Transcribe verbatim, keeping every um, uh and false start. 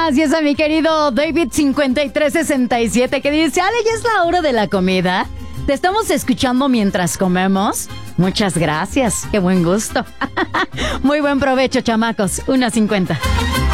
Gracias a mi querido David cincuenta y tres sesenta y siete que dice, Ale, ya es la hora de la comida. Te estamos escuchando mientras comemos. Muchas gracias. Qué buen gusto. Muy buen provecho, chamacos. una cincuenta.